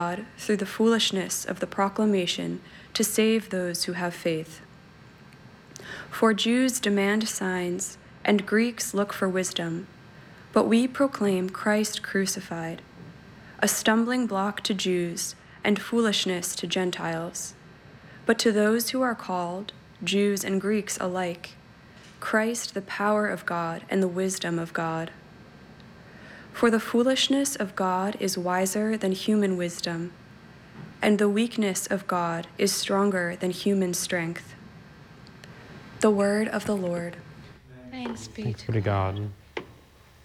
God through the foolishness of the proclamation to save those who have faith. For Jews demand signs, and Greeks look for wisdom, but we proclaim Christ crucified, a stumbling block to Jews and foolishness to Gentiles. But to those who are called, Jews and Greeks alike, Christ the power of God and the wisdom of God. For the foolishness of God is wiser than human wisdom, and the weakness of God is stronger than human strength. The word of the Lord. Thanks be Thanks be to God.